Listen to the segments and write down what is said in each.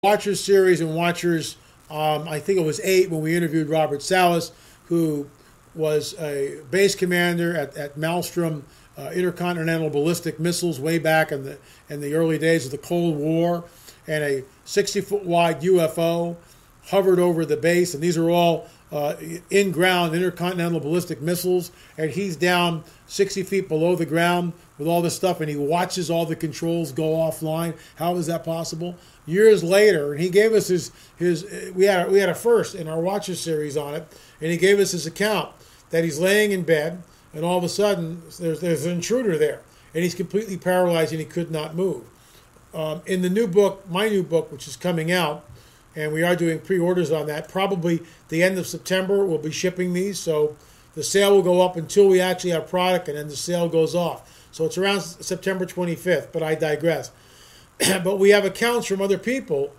Watchers series and Watchers, I think it was 8 when we interviewed Robert Salas, who was a base commander at Maelstrom Intercontinental Ballistic Missiles way back in the early days of the Cold War, and a 60-foot wide UFO hovered over the base, and these are all in-ground intercontinental ballistic missiles, and he's down 60 feet below the ground with all this stuff, and he watches all the controls go offline. How is that possible? Years later, and he gave us his we had a first in our Watcher series on it, and he gave us his account that he's laying in bed, and all of a sudden there's an intruder there, and he's completely paralyzed and he could not move. In the new book, my new book, which is coming out, and we are doing pre-orders on that. Probably the end of September we'll be shipping these, so the sale will go up until we actually have product, and then the sale goes off. So it's around September 25th, but I digress. But we have accounts from other people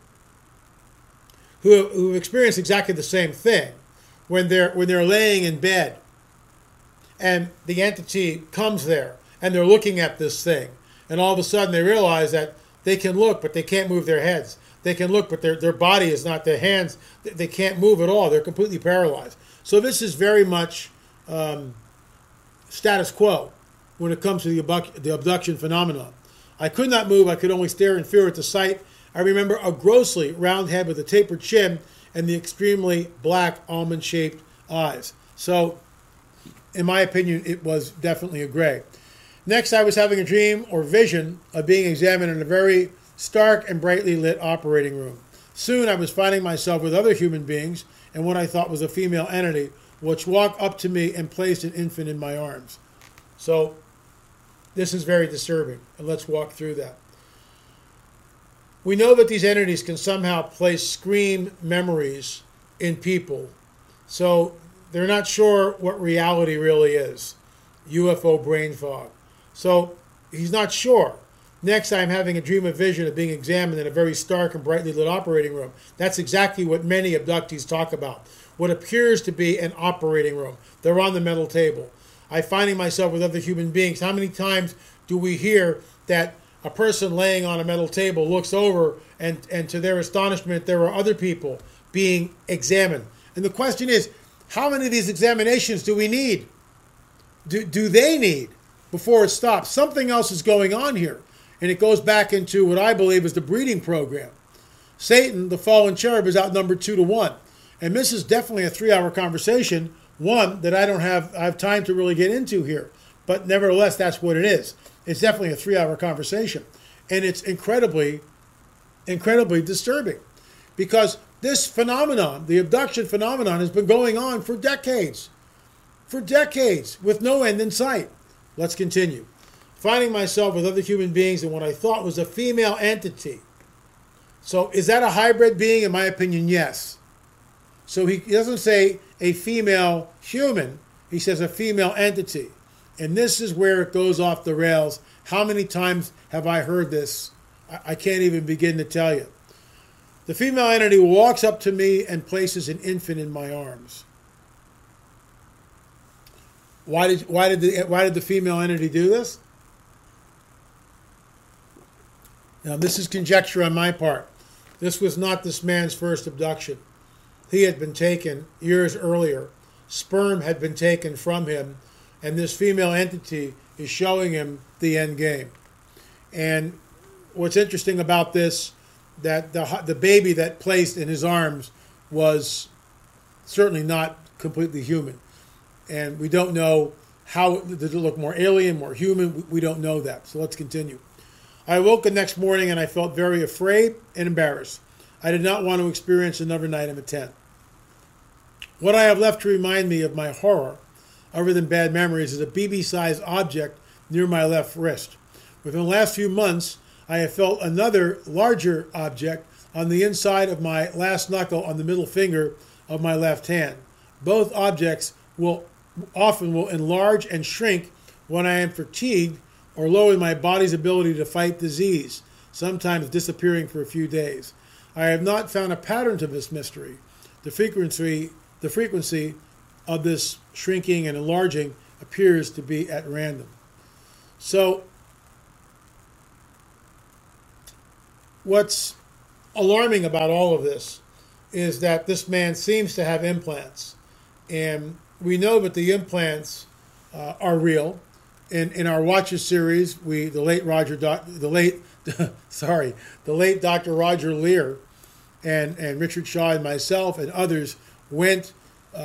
who experienced exactly the same thing when they're laying in bed, and the entity comes there, and they're looking at this thing, and all of a sudden they realize that they can look, but they can't move their heads. They can look, but their body is not, their hands, they can't move at all. They're completely paralyzed. So this is very much status quo when it comes to the abduction phenomenon. I could not move. I could only stare in fear at the sight. I remember a grossly round head with a tapered chin and the extremely black almond-shaped eyes. So, in my opinion, it was definitely a gray. Next, I was having a dream or vision of being examined in a very stark and brightly lit operating room. Soon I was finding myself with other human beings and what I thought was a female entity, which walked up to me and placed an infant in my arms. So this is very disturbing, and let's walk through that. We know that these entities can somehow place screen memories in people, so they're not sure what reality really is. UFO brain fog. So he's not sure. Next, I'm having a dream of vision of being examined in a very stark and brightly lit operating room. That's exactly what many abductees talk about. What appears to be an operating room. They're on the metal table. I'm finding myself with other human beings. How many times do we hear that a person laying on a metal table looks over and to their astonishment, there are other people being examined? And the question is, how many of these examinations do we need? Do they need before it stops? Something else is going on here. And it goes back into what I believe is the breeding program. Satan, the fallen cherub, is outnumbered 2-1. And this is definitely a 3-hour conversation, one that I have time to really get into here. But nevertheless, that's what it is. It's definitely a 3-hour conversation. And it's incredibly, incredibly disturbing. Because this phenomenon, the abduction phenomenon, has been going on for decades. For decades, with no end in sight. Let's continue. Finding myself with other human beings in what I thought was a female entity. So is that a hybrid being? In my opinion, yes. So he doesn't say a female human. He says a female entity. And this is where it goes off the rails. How many times have I heard this? I can't even begin to tell you. The female entity walks up to me and places an infant in my arms. Why did the female entity do this? Now, this is conjecture on my part. This was not this man's first abduction. He had been taken years earlier. Sperm had been taken from him, and this female entity is showing him the end game. And what's interesting about this, that the baby that placed in his arms was certainly not completely human. And we don't know how, did it look more alien, more human? We don't know that. So let's continue. I awoke the next morning and I felt very afraid and embarrassed. I did not want to experience another night in a tent. What I have left to remind me of my horror, other than bad memories, is a BB-sized object near my left wrist. Within the last few months, I have felt another larger object on the inside of my last knuckle on the middle finger of my left hand. Both objects will enlarge and shrink when I am fatigued or lower my body's ability to fight disease, sometimes disappearing for a few days. I have not found a pattern to this mystery. The frequency of this shrinking and enlarging appears to be at random. So, what's alarming about all of this is that this man seems to have implants, and we know that the implants are real. In our Watchers series, the late sorry, the late Dr. Roger Lear and Richard Shaw and myself and others went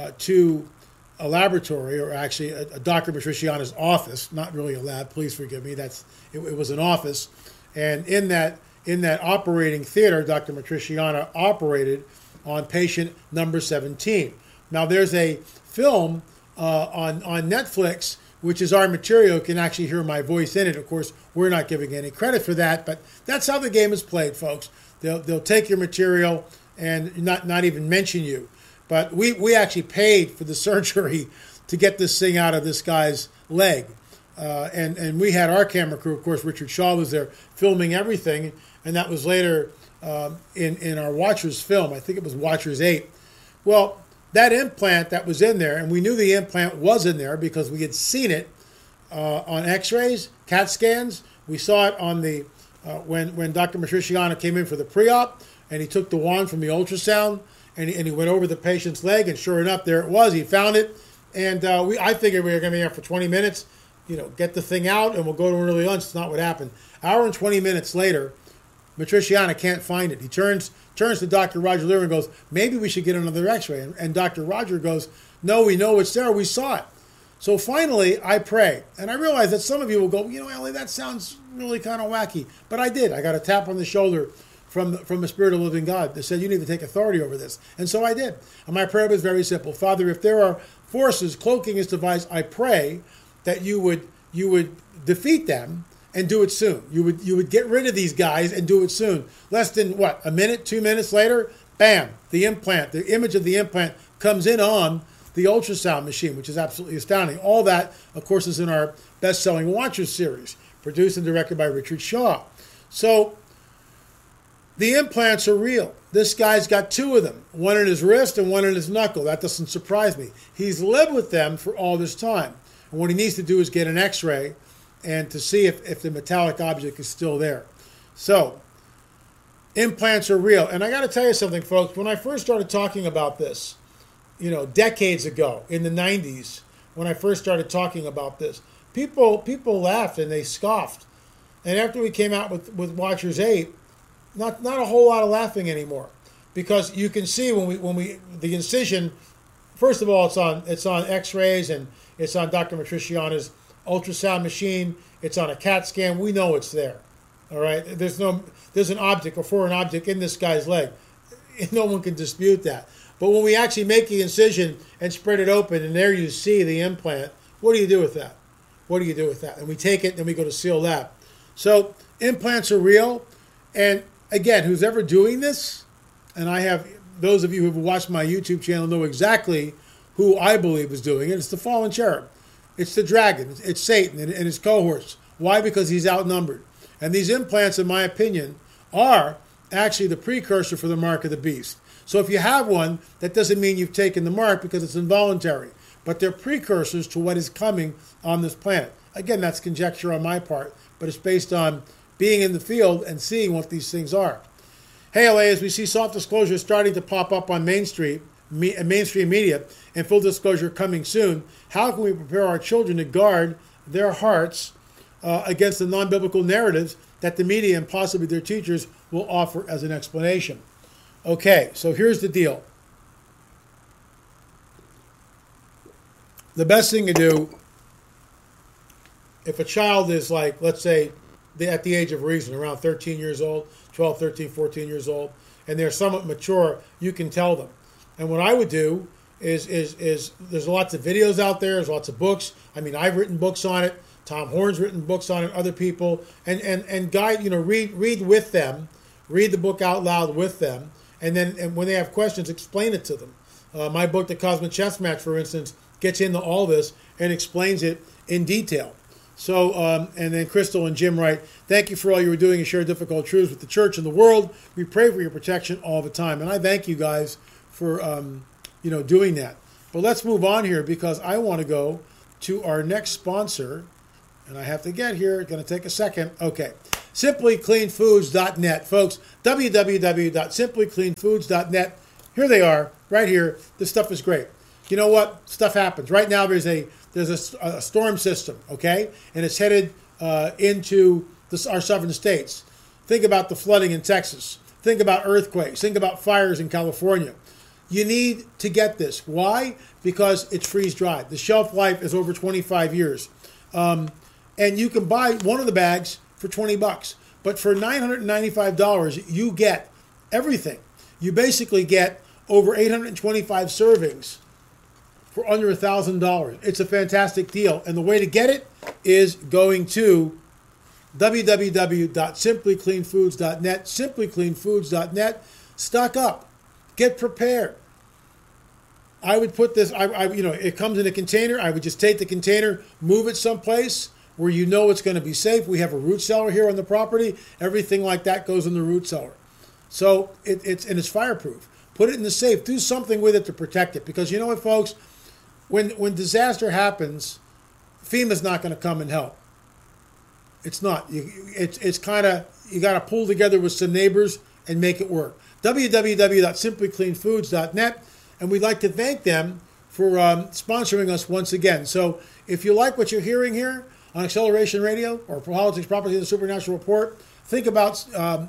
to a laboratory, or actually a Dr. Matriciana's office, not really a lab, please forgive me, it was an office. And in that operating theater, Dr. Matriciana operated on patient number 17. Now there's a film on Netflix, which is our material. You can actually hear my voice in it. Of course, we're not giving any credit for that, but that's how the game is played, folks. They'll take your material and not even mention you. But we actually paid for the surgery to get this thing out of this guy's leg. And we had our camera crew, of course, Richard Shaw was there filming everything, and that was later in our Watchers film. I think it was Watchers 8. Well, that implant that was in there, and we knew the implant was in there because we had seen it on x-rays, CAT scans. We saw it on the when Dr. Matriciana came in for the pre-op, and he took the wand from the ultrasound, and he went over the patient's leg, and sure enough, there it was. He found it, and I figured we were going to be here for 20 minutes, get the thing out, and we'll go to an early lunch. It's not what happened. Hour and 20 minutes later, Matriciana can't find it. He turns to Dr. Roger Lear and goes, maybe we should get another x-ray. And Dr. Roger goes, no, we know it's there. We saw it. So finally, I pray. And I realize that some of you will go, Ellie, that sounds really kind of wacky. But I did. I got a tap on the shoulder from the Spirit of the living God that said, you need to take authority over this. And so I did. And my prayer was very simple. Father, if there are forces cloaking this device, I pray that you would defeat them and do it soon. You would get rid of these guys and do it soon. Less than, a minute, 2 minutes later, bam, the image of the implant comes in on the ultrasound machine, which is absolutely astounding. All that, of course, is in our best-selling Watchers series, produced and directed by Richard Shaw. So the implants are real. This guy's got two of them, one in his wrist and one in his knuckle. That doesn't surprise me. He's lived with them for all this time. And what he needs to do is get an x-ray and to see if the metallic object is still there. So, implants are real. And I got to tell you something, folks. When I first started talking about this, decades ago, in the 90s, when I first started talking about this, people laughed and they scoffed. And after we came out with Watchers 8, not a whole lot of laughing anymore. Because you can see when we the incision, first of all, it's on x-rays, and it's on Dr. Matriciana's ultrasound machine. It's on a CAT scan. We know it's there. All right. There's an object, a foreign object, in this guy's leg. No one can dispute that. But when we actually make the incision and spread it open, and there you see the implant, what do you do with that? What do you do with that? And we take it, and we go to Seal Lab. So implants are real. And again, who's ever doing this, and those of you who have watched my YouTube channel know exactly who I believe is doing it. It's the fallen cherub. It's the dragon. It's Satan and his cohorts. Why? Because he's outnumbered. And these implants, in my opinion, are actually the precursor for the mark of the beast. So if you have one, that doesn't mean you've taken the mark because it's involuntary. But they're precursors to what is coming on this planet. Again, that's conjecture on my part, but it's based on being in the field and seeing what these things are. Hey, LA, as we see soft disclosure starting to pop up on mainstream media and full disclosure coming soon, how can we prepare our children to guard their hearts against the non-biblical narratives that the media and possibly their teachers will offer as an explanation? Okay, so here's the deal. The best thing to do, if a child is like, let's say, at the age of reason, around 13 years old, 12, 13, 14 years old, and they're somewhat mature, you can tell them. And what I would do is there's lots of videos out there, there's lots of books. I mean, I've written books on it. Tom Horn's written books on it, other people, and guide, read with them, read the book out loud with them, and then when they have questions, explain it to them. My book, The Cosmic Chess Match, for instance, gets into all this and explains it in detail. So, and then Crystal and Jim write, thank you for all you were doing and share difficult truths with the church and the world. We pray for your protection all the time. And I thank you guys for, doing that. But let's move on here because I want to go to our next sponsor. And I have to get here. It's going to take a second. Okay. simplycleanfoods.net. Folks, www.simplycleanfoods.net. Here they are, right here. This stuff is great. You know what? Stuff happens. Right now there's a storm system, okay? And it's headed into our southern states. Think about the flooding in Texas. Think about earthquakes. Think about fires in California. You need to get this. Why? Because it's freeze-dried. The shelf life is over 25 years. And you can buy one of the bags for $20. But for $995, you get everything. You basically get over 825 servings for under $1,000. It's a fantastic deal. And the way to get it is going to www.simplycleanfoods.net, simplycleanfoods.net. Stock up. Get prepared. I would put this, it comes in a container. I would just take the container, move it someplace where you know it's going to be safe. We have a root cellar here on the property. Everything like that goes in the root cellar. So it's fireproof. Put it in the safe. Do something with it to protect it. Because you know what, folks? When disaster happens, FEMA's not going to come and help. It's not. It's kind of, you got to pull together with some neighbors and make it work. www.simplycleanfoods.net. And we'd like to thank them for sponsoring us once again. So if you like what you're hearing here on Acceleration Radio or Politics, Prophecy, and the Supernatural Report, think about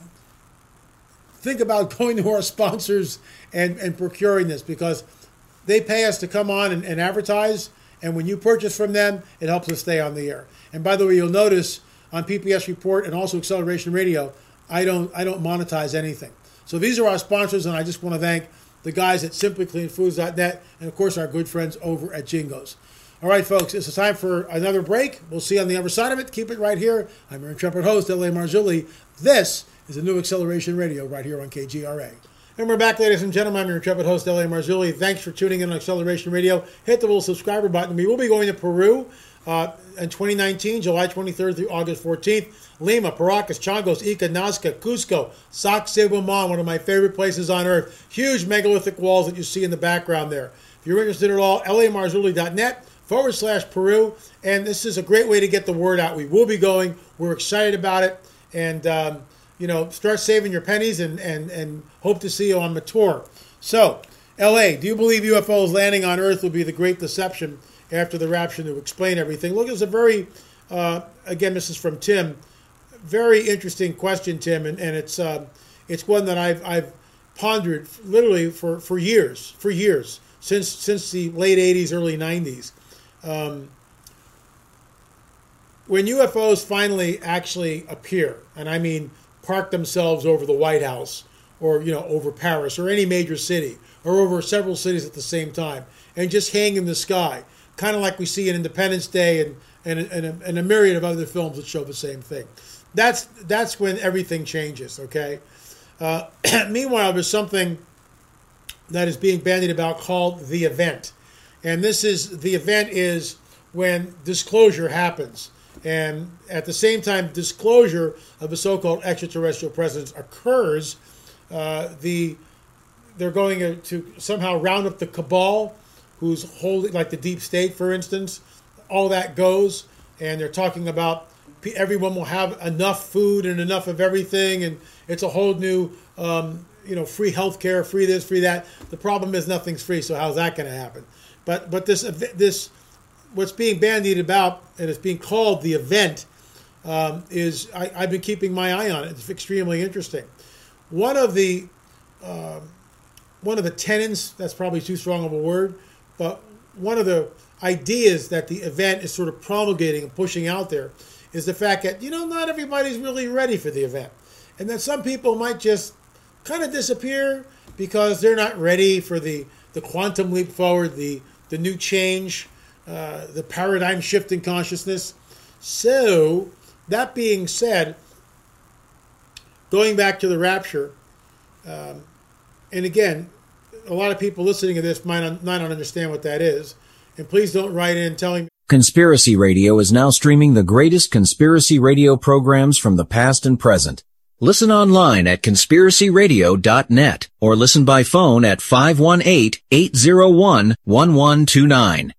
going to our sponsors and procuring this, because they pay us to come on and advertise. And when you purchase from them, it helps us stay on the air. And by the way, you'll notice on PPS Report and also Acceleration Radio, I don't monetize anything. So these are our sponsors, and I just want to thank the guys at simplycleanfoods.net and, of course, our good friends over at Jingo's. All right, folks, it's time for another break. We'll see you on the other side of it. Keep it right here. I'm your intrepid host, L.A. Marzulli. This is the new Acceleration Radio right here on KGRA. And we're back, ladies and gentlemen. I'm your intrepid host, L.A. Marzulli. Thanks for tuning in on Acceleration Radio. Hit the little subscriber button. We will be going to Peru in 2019, July 23rd through August 14th. Lima, Paracas, Chagos, Ica, Nazca, Cusco, Sacsayhuaman, one of my favorite places on earth. Huge megalithic walls that you see in the background there. If you're interested at all, lamarzulli.net/Peru. And this is a great way to get the word out. We will be going. We're excited about it. And, start saving your pennies and hope to see you on the tour. So, LA, do you believe UFOs landing on Earth will be the great deception after the rapture? To explain everything. Look, it's a very, again, this is from Tim, very interesting question, Tim, and it's one that I've pondered literally for years, since the late 80s, early 90s. When UFOs finally actually appear, and I mean park themselves over the White House or, over Paris or any major city or over several cities at the same time and just hang in the sky, kind of like we see in Independence Day and a myriad of other films that show the same thing. That's when everything changes, okay? Meanwhile, there's something that is being bandied about called the event. And the event is when disclosure happens. And at the same time disclosure of the so-called extraterrestrial presence occurs, they're going to somehow round up the cabal who's holding, like the deep state, for instance. All that goes, and they're talking about everyone will have enough food and enough of everything, and it's a whole new, free healthcare, free this, free that. The problem is nothing's free, so how's that going to happen? But this what's being bandied about, and it's being called the event, is I've been keeping my eye on it. It's extremely interesting. One of the tenets, that's probably too strong of a word, but one of the ideas that the event is sort of promulgating and pushing out there is the fact that, not everybody's really ready for the event. And that some people might just kind of disappear because they're not ready for the quantum leap forward, the new change, the paradigm shift in consciousness. So, that being said, going back to the rapture, and again, a lot of people listening to this might not understand what that is. And please don't write in telling me. Conspiracy Radio is now streaming the greatest conspiracy radio programs from the past and present. Listen online at conspiracyradio.net or listen by phone at 518-801-1129,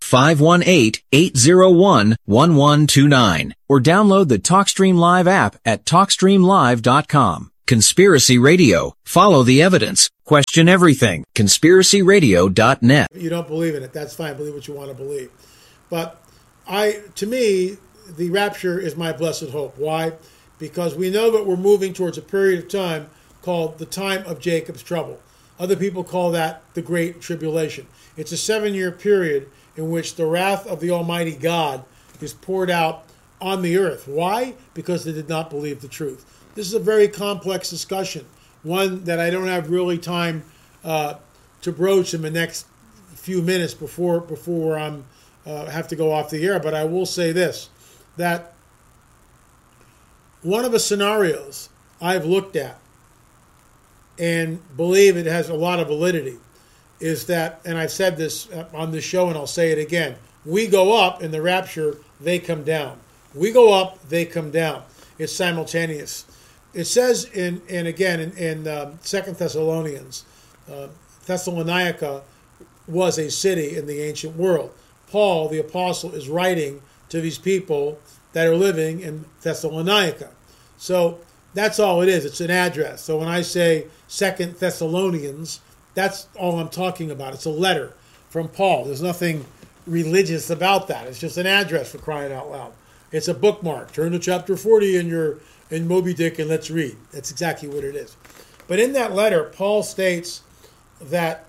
518-801-1129, or download the TalkStream Live app at TalkStreamLive.com. Conspiracy Radio. Follow the evidence. Question everything. conspiracyradio.net. You don't believe in it, that's fine. Believe what you want to believe. But to me, the rapture is my blessed hope. Why? Because we know that we're moving towards a period of time called the time of Jacob's trouble. Other people call that the Great Tribulation. It's a 7-year period in which the wrath of the Almighty God is poured out on the earth. Why? Because they did not believe the truth. This is a very complex discussion, one that I don't have really time to broach in the next few minutes before I have to go off the air. But I will say this, that one of the scenarios I've looked at and believe it has a lot of validity is that, and I've said this on this show and I'll say it again, we go up in the rapture, they come down. We go up, they come down. It's simultaneous. It says in 2 Thessalonians, Thessalonica was a city in the ancient world. Paul, the apostle, is writing to these people that are living in Thessalonica. So that's all it is. It's an address. So when I say 2 Thessalonians, that's all I'm talking about. It's a letter from Paul. There's nothing religious about that. It's just an address, for crying out loud. It's a bookmark. Turn to chapter 40 in Moby Dick and let's read. That's exactly what it is. But in that letter, Paul states that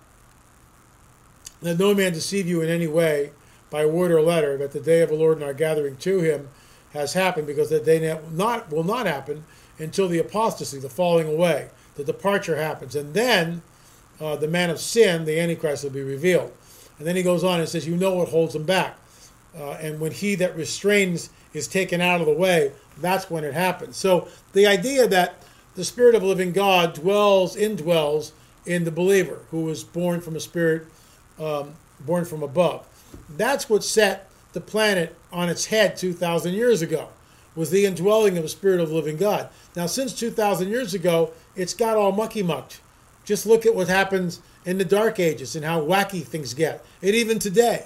no man deceive you in any way by word or letter, that the day of the Lord and our gathering to him has happened, because that day will not happen until the apostasy, the falling away, the departure happens. And then the man of sin, the Antichrist, will be revealed. And then he goes on and says, you know what holds him back. And when he that restrains is taken out of the way, that's when it happens. So the idea that the Spirit of the living God indwells in the believer who was born from a spirit, born from above. That's what set the planet on its head 2,000 years ago, was the indwelling of the Spirit of the living God. Now, since 2,000 years ago, it's got all mucky-mucked. Just look at what happens in the Dark Ages and how wacky things get. And even today,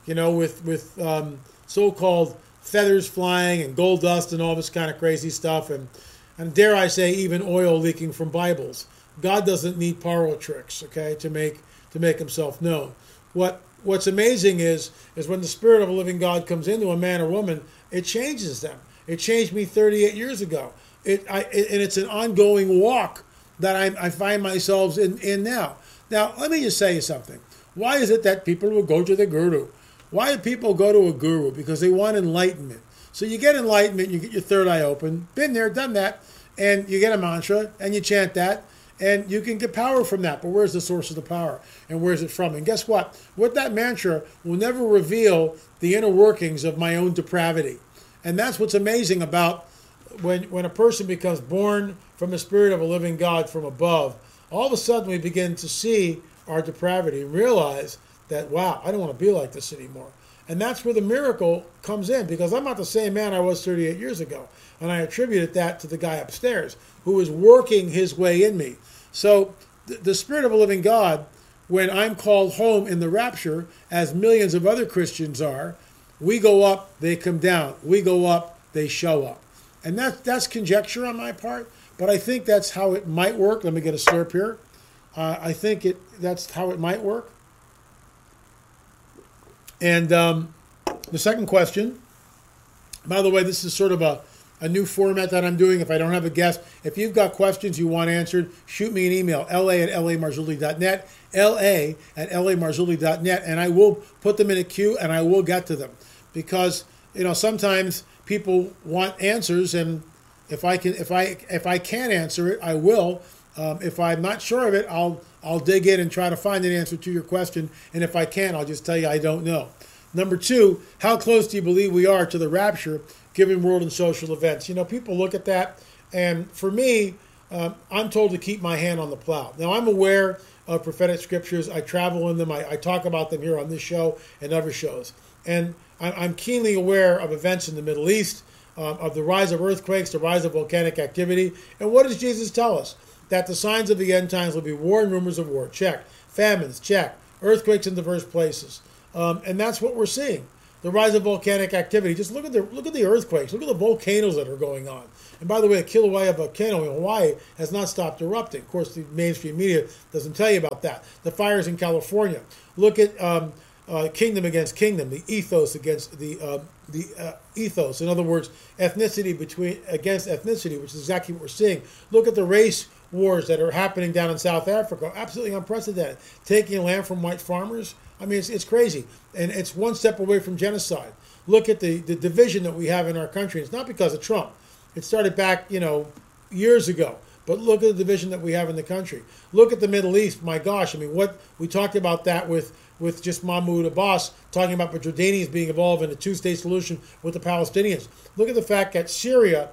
with so-called feathers flying and gold dust and all this kind of crazy stuff, and dare I say, even oil leaking from Bibles. God doesn't need parlor tricks, okay, to make himself known. What's amazing is when the Spirit of a living God comes into a man or woman, it changes them. It changed me 38 years ago. And it's an ongoing walk that I find myself in now. Now, let me just say something. Why is it that people will go to the guru? Why do people go to a guru? Because they want enlightenment. So you get enlightenment, you get your third eye open, been there, done that, and you get a mantra, and you chant that, and you can get power from that. But where's the source of the power? And where's it from? And guess what? With that mantra will never reveal the inner workings of my own depravity. And that's what's amazing about when a person becomes born from the Spirit of a living God from above, all of a sudden we begin to see our depravity and realize that, wow, I don't want to be like this anymore. And that's where the miracle comes in, because I'm not the same man I was 38 years ago. And I attributed that to the guy upstairs who was working his way in me. So the Spirit of a living God, when I'm called home in the rapture, as millions of other Christians are, we go up, they come down. We go up, they show up. And that's conjecture on my part, but I think that's how it might work. Let me get a slurp here. I think that's how it might work. And the second question, by the way, this is sort of a new format that I'm doing. If I don't have a guest, if you've got questions you want answered, shoot me an email, la@lamarzulli.net, la@lamarzulli.net, and I will put them in a queue and I will get to them. Because, sometimes people want answers, and if I can answer it, I will. If I'm not sure of it, I'll dig in and try to find an answer to your question. And if I can't, I'll just tell you I don't know. Number two, how close do you believe we are to the rapture, given world and social events? People look at that, and for me, I'm told to keep my hand on the plow. Now, I'm aware of prophetic scriptures. I travel in them. I talk about them here on this show and other shows. And I'm keenly aware of events in the Middle East. of the rise of earthquakes, the rise of volcanic activity. And what does Jesus tell us? That the signs of the end times will be war and rumors of war. Check. Famines. Check. Earthquakes in diverse places. And that's what we're seeing. The rise of volcanic activity. Just look at the earthquakes. Look at the volcanoes that are going on. And by the way, the Kilauea volcano in Hawaii has not stopped erupting. Of course, the mainstream media doesn't tell you about that. The fires in California. Look at kingdom against kingdom, the ethos against the ethos. In other words, ethnicity against ethnicity, which is exactly what we're seeing. Look at the race wars that are happening down in South Africa. Absolutely unprecedented. Taking land from white farmers. I mean, it's crazy. And it's one step away from genocide. Look at the division that we have in our country. It's not because of Trump. It started back, years ago. But look at the division that we have in the country. Look at the Middle East. My gosh, I mean, what we talked about that with just Mahmoud Abbas talking about the Jordanians being involved in a two-state solution with the Palestinians. Look at the fact that Syria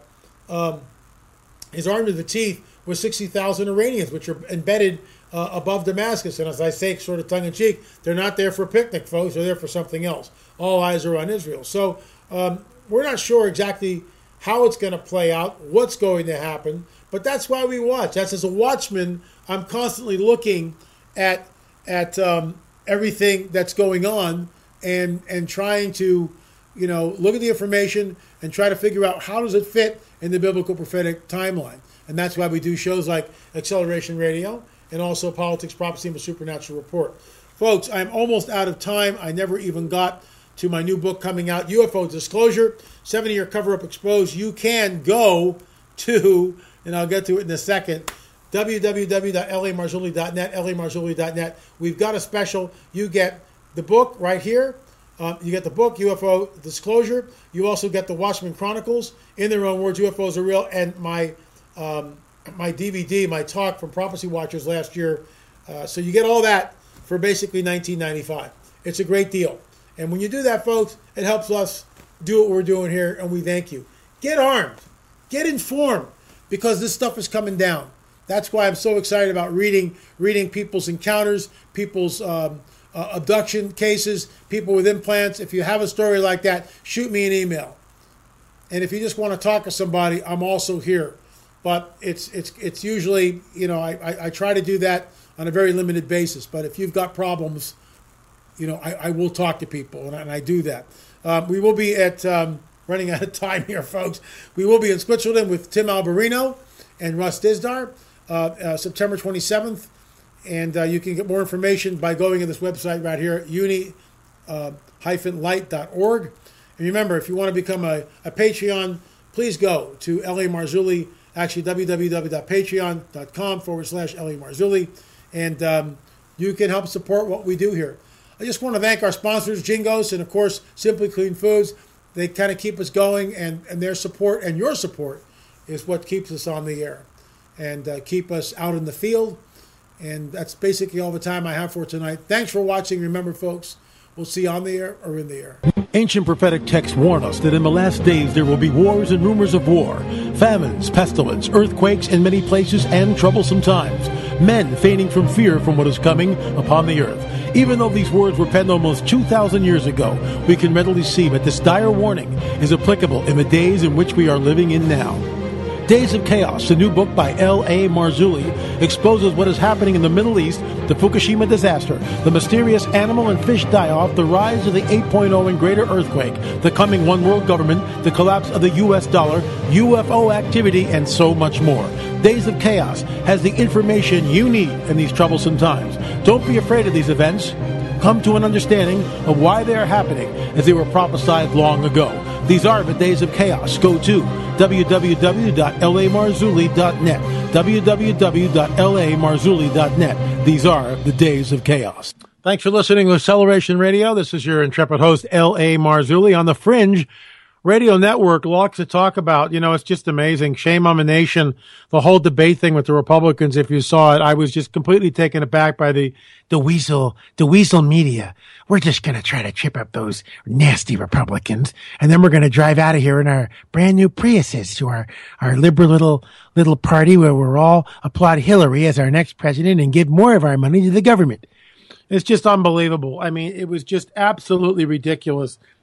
is armed to the teeth with 60,000 Iranians, which are embedded above Damascus. And as I say, sort of tongue-in-cheek, they're not there for a picnic, folks. They're there for something else. All eyes are on Israel. So we're not sure exactly how it's going to play out, what's going to happen, but that's why we watch. That's as a watchman, I'm constantly looking at everything that's going on and trying to, look at the information and try to figure out how does it fit in the biblical prophetic timeline. And that's why we do shows like Acceleration Radio and also Politics, Prophecy, and the Supernatural Report. Folks, I'm almost out of time. I never even got to my new book coming out, UFO Disclosure, 70-Year Cover-Up Exposed. You can go to, and I'll get to it in a second, www.lamarzulli.net, lamarzulli.net. We've got a special. You get the book right here. You get the book, UFO Disclosure. You also get the Watchmen Chronicles, in their own words, UFOs are real, and my DVD, my talk from Prophecy Watchers last year. So you get all that for basically $19.95. It's a great deal. And when you do that, folks, it helps us do what we're doing here, and we thank you. Get armed. Get informed, because this stuff is coming down. That's why I'm so excited about reading people's encounters, people's abduction cases, people with implants. If you have a story like that, shoot me an email. And if you just want to talk to somebody, I'm also here. But it's usually, I try to do that on a very limited basis. But if you've got problems, I will talk to people, and I do that. We will be at, running out of time here, folks, we will be in Switzerland with Tim Alberino and Russ Dizdar, September 27th. And you can get more information by going to this website right here, uni-light.org. And remember, if you want to become a Patreon, please go to L.A. Marzulli, actually www.patreon.com/L.A. Marzulli, and you can help support what we do here. I just want to thank our sponsors, Jingos, and of course, Simply Clean Foods. They kind of keep us going, and their support and your support is what keeps us on the air and keep us out in the field. And that's basically all the time I have for tonight. Thanks for watching. Remember, folks, we'll see you on the air or in the air. Ancient prophetic texts warn us that in the last days there will be wars and rumors of war, famines, pestilence, earthquakes in many places, and troublesome times. Men feigning from fear from what is coming upon the earth. Even though these words were penned almost 2,000 years ago, we can readily see that this dire warning is applicable in the days in which we are living in now. Days of Chaos, the new book by L.A. Marzulli, exposes what is happening in the Middle East, the Fukushima disaster, the mysterious animal and fish die-off, the rise of the 8.0 and greater earthquake, the coming one world government, the collapse of the U.S. dollar, UFO activity, and so much more. Days of Chaos has the information you need in these troublesome times. Don't be afraid of these events. Come to an understanding of why they are happening as they were prophesied long ago. These are the Days of Chaos. Go to www.lamarzulli.net. www.lamarzulli.net. These are the Days of Chaos. Thanks for listening to Acceleration Radio. This is your intrepid host, L.A. Marzulli, on the Fringe Radio Network. Lots to talk about. It's just amazing. Shame on the nation. The whole debate thing with the Republicans, if you saw it, I was just completely taken aback by the weasel media. We're just going to try to trip up those nasty Republicans, and then we're going to drive out of here in our brand new Priuses to our liberal little party where we're all applaud Hillary as our next president and give more of our money to the government. It's just unbelievable. I mean, it was just absolutely ridiculous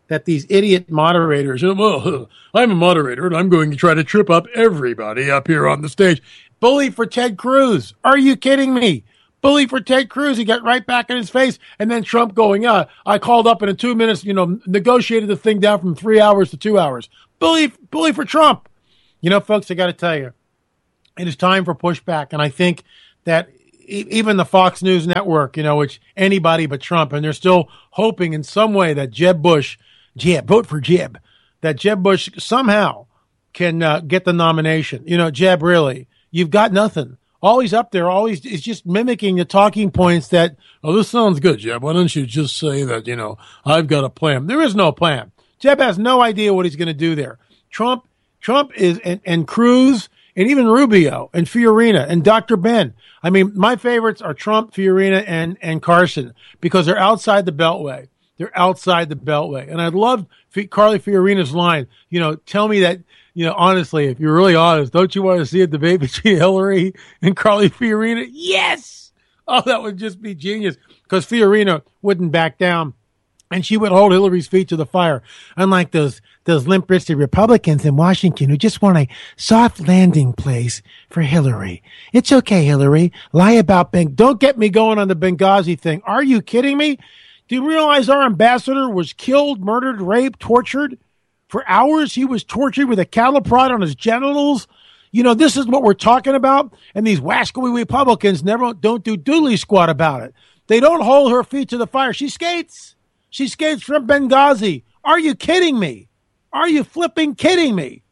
that these idiot moderators, well, I'm a moderator and I'm going to try to trip up everybody up here on the stage. Bully for Ted Cruz. Are you kidding me? Bully for Ted Cruz. He got right back in his face. And then Trump going, I called up and in 2 minutes, negotiated the thing down from 3 hours to 2 hours. Bully for Trump. Folks, I got to tell you, it is time for pushback. And I think that even the Fox News Network, which anybody but Trump, and they're still hoping in some way that vote for Jeb, that Jeb Bush somehow can get the nomination. Jeb, really, you've got nothing. All he's up there, is just mimicking the talking points that, this sounds good, Jeb. Why don't you just say that, I've got a plan? There is no plan. Jeb has no idea what he's going to do there. Trump is, and Cruz, and even Rubio and Fiorina and Dr. Ben. I mean, my favorites are Trump, Fiorina, and Carson because they're outside the Beltway. They're outside the Beltway. And I love Carly Fiorina's line, tell me that, honestly, if you're really honest, don't you want to see a debate between Hillary and Carly Fiorina? Yes! Oh, that would just be genius because Fiorina wouldn't back down. And she would hold Hillary's feet to the fire, unlike those limp-wristed Republicans in Washington who just want a soft landing place for Hillary. It's okay, Hillary. Lie about Don't get me going on the Benghazi thing. Are you kidding me? Do you realize our ambassador was killed, murdered, raped, tortured? For hours, he was tortured with a cattle prod on his genitals. This is what we're talking about. And these wascally Republicans don't do doodly squat about it. They don't hold her feet to the fire. She skates. She skates from Benghazi. Are you kidding me? Are you flipping kidding me?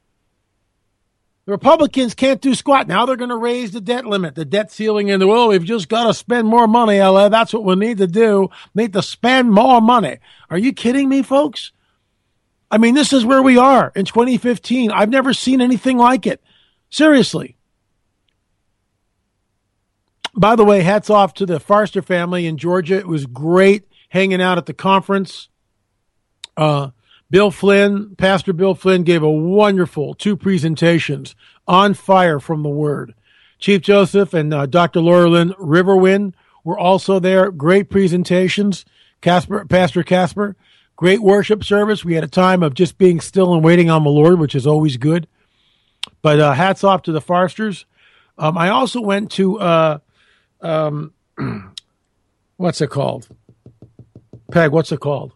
The Republicans can't do squat. Now they're going to raise the debt limit, the debt ceiling, and we've just got to spend more money, LA. That's what we need to do. Need to spend more money. Are you kidding me, folks? I mean, this is where we are in 2015. I've never seen anything like it. Seriously. By the way, hats off to the Farster family in Georgia. It was great hanging out at the conference. Pastor Bill Flynn gave a wonderful 2 presentations on fire from the Word. Chief Joseph and Dr. Laura Lynn Riverwind were also there. Great presentations. Pastor Casper, great worship service. We had a time of just being still and waiting on the Lord, which is always good. But hats off to the Farsters. I also went to, what's it called? Peg, what's it called?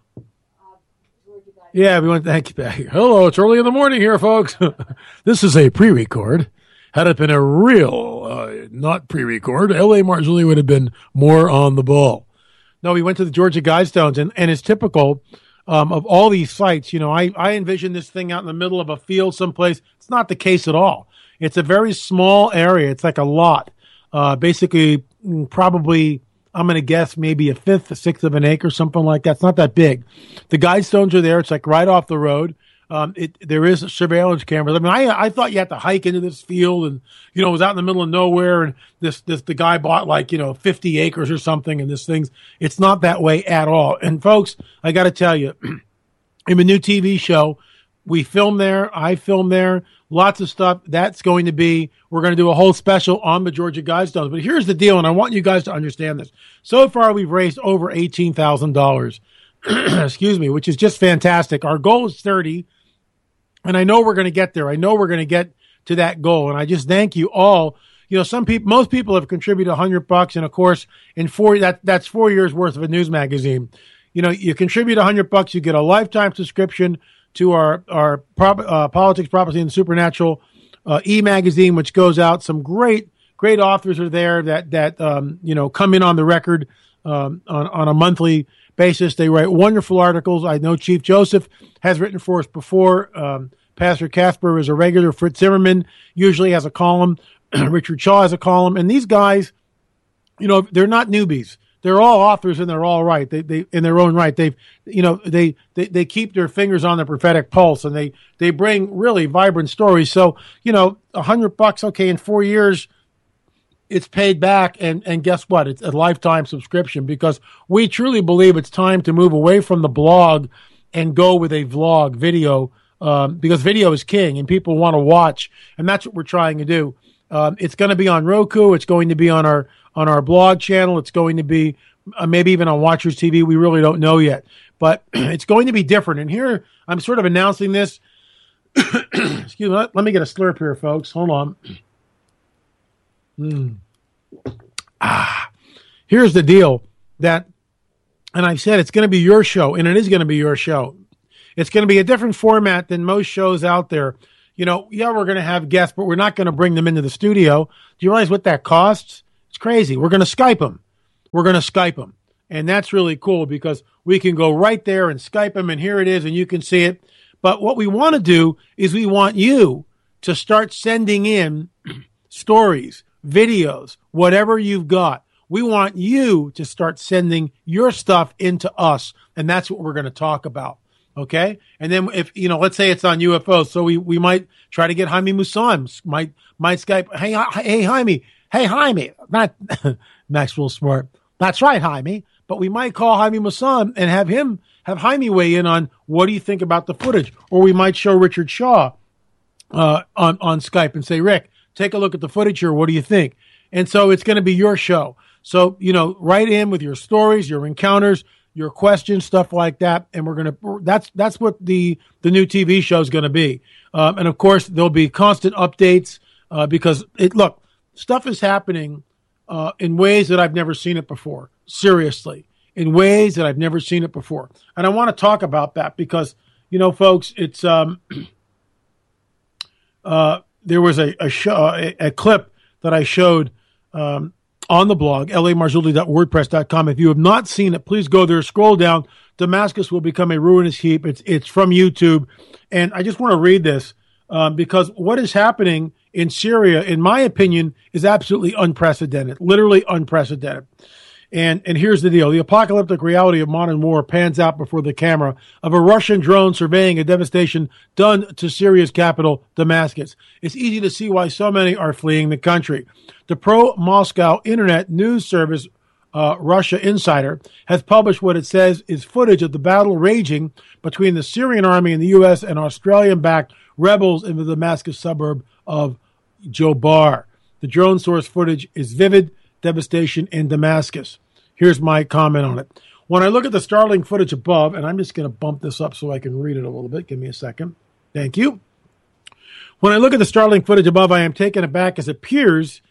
Yeah, we went. Thank you, Peg. Hello, it's early in the morning here, folks. This is a pre-record. Had it been a real, not pre-record, L.A. Marzulli would have been more on the ball. No, we went to the Georgia Guidestones, and it's typical of all these sites. I envision this thing out in the middle of a field someplace. It's not the case at all. It's a very small area. It's like a lot. Basically, probably, I'm going to guess maybe a fifth, a sixth of an acre, something like that. It's not that big. The Guidestones are there. It's like right off the road. There is surveillance cameras. I mean, I thought you had to hike into this field and, it was out in the middle of nowhere. And the guy bought 50 acres or something. And it's not that way at all. And folks, I got to tell you, in a new TV show, we filmed there. I filmed there. Lots of stuff. We're going to do a whole special on the Georgia Guidestones. But here's the deal, and I want you guys to understand this. So far, we've raised over $18,000, excuse me, which is just fantastic. Our goal is 30, and I know we're going to get there. I know we're going to get to that goal, and I just thank you all. Most people have contributed $100, and of course, that's 4 years worth of a news magazine. You contribute $100, you get a lifetime subscription to our Politics, Prophecy, and Supernatural e-magazine, which goes out. Some great authors are there that come in on the record on a monthly basis. They write wonderful articles. I know Chief Joseph has written for us before. Pastor Casper is a regular. Fritz Zimmerman usually has a column. Richard Shaw has a column. And these guys, they're not newbies. They're all authors and they're all right. They in their own right. They keep their fingers on the prophetic pulse and they bring really vibrant stories. So, $100, okay, in 4 years, it's paid back. And guess what? It's a lifetime subscription because we truly believe it's time to move away from the blog and go with a vlog video, because video is king and people want to watch. And that's what we're trying to do. It's going to be on Roku. It's going to be on our blog channel. It's going to be maybe even on Watchers TV. We really don't know yet, but it's going to be different. And here I'm sort of announcing this. Excuse me. Let me get a slurp here, folks. Hold on. Here's the deal and I've said it's going to be your show, and it is going to be your show. It's going to be a different format than most shows out there. We're going to have guests, but we're not going to bring them into the studio. Do you realize what that costs? It's crazy. We're going to Skype them. And that's really cool because we can go right there and Skype them, and here it is, and you can see it. But what we want to do is we want you to start sending in stories, videos, whatever you've got. We want you to start sending your stuff into us, and that's what we're going to talk about. Okay? And then if, let's say it's on UFOs, so we might try to get Jaime Maussan, might Skype, hey, Jaime. Hey, Jaime. Not Maxwell Smart. That's right, Jaime. But we might call Jaime Maussan and have Jaime weigh in on what do you think about the footage. Or we might show Richard Shaw on Skype and say, Rick, take a look at the footage here. What do you think? And so it's going to be your show. So, write in with your stories, your encounters, your questions, stuff like that. And that's what the new TV show is going to be. And of course, there'll be constant updates because stuff is happening in ways that I've never seen it before. Seriously, in ways that I've never seen it before. And I want to talk about that because, folks, it's there was a clip that I showed on the blog, lamarzulli.wordpress.com. If you have not seen it, please go there, scroll down. Damascus will become a ruinous heap. It's from YouTube. And I just want to read this because what is happening in Syria, in my opinion, is absolutely unprecedented, literally unprecedented. And here's the deal. The apocalyptic reality of modern war pans out before the camera of a Russian drone surveying a devastation done to Syria's capital, Damascus. It's easy to see why so many are fleeing the country. The pro-Moscow internet news service, Russia Insider, has published what it says is footage of the battle raging between the Syrian army and the U.S. and Australian-backed rebels in the Damascus suburb of Jobar. The drone source footage is vivid devastation in Damascus. Here's my comment on it. When I look at the startling footage above, and I'm just going to bump this up so I can read it a little bit. Give me a second. Thank you. When I look at the startling footage above, I am taken aback as it appears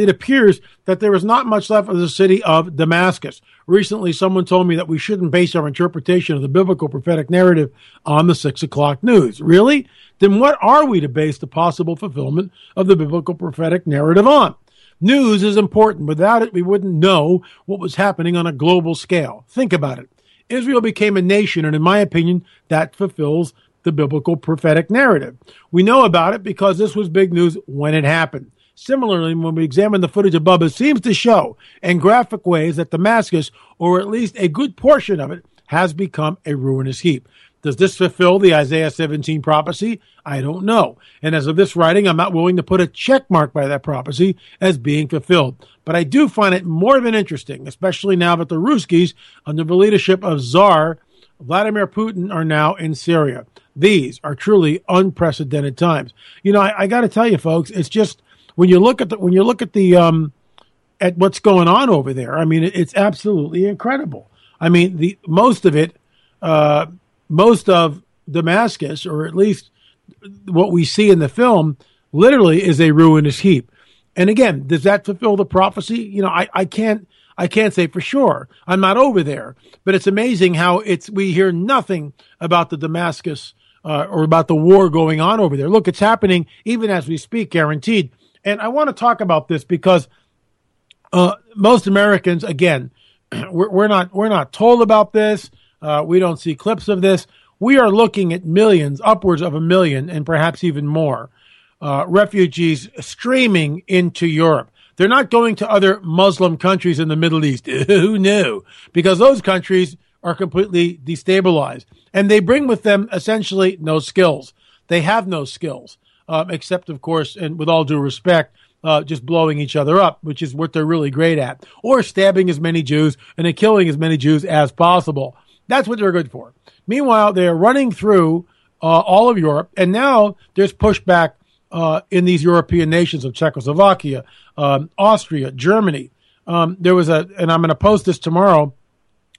that there is not much left of the city of Damascus. Recently, someone told me that we shouldn't base our interpretation of the biblical prophetic narrative on the 6 o'clock news. Really? Then what are we to base the possible fulfillment of the biblical prophetic narrative on? News is important. Without it, we wouldn't know what was happening on a global scale. Think about it. Israel became a nation, and in my opinion, that fulfills the biblical prophetic narrative. We know about it because this was big news when it happened. Similarly, when we examine the footage above, it seems to show in graphic ways that Damascus, or at least a good portion of it, has become a ruinous heap. Does this fulfill the Isaiah 17 prophecy? I don't know. And as of this writing, I'm not willing to put a check mark by that prophecy as being fulfilled. But I do find it more than interesting, especially now that the Ruskies, under the leadership of Tsar Vladimir Putin, are now in Syria. These are truly unprecedented times. I got to tell you, folks, it's just when you look at at what's going on over there. I mean, it's absolutely incredible. I mean, most of Damascus, or at least what we see in the film, literally is a ruinous heap. And again, does that fulfill the prophecy? I can't say for sure. I'm not over there, but it's amazing how we hear nothing about the Damascus or about the war going on over there. Look, it's happening even as we speak, guaranteed. And I want to talk about this because most Americans, again, we're not told about this. We don't see clips of this. We are looking at millions, upwards of 1 million, and perhaps even more, refugees streaming into Europe. They're not going to other Muslim countries in the Middle East. Who knew? Because those countries are completely destabilized. And they bring with them essentially no skills. They have no skills, except, of course, and with all due respect, just blowing each other up, which is what they're really great at, or stabbing as many Jews and then killing as many Jews as possible. That's what they're good for. Meanwhile, they're running through all of Europe, and now there's pushback in these European nations of Czechoslovakia, Austria, Germany. There was and I'm going to post this tomorrow,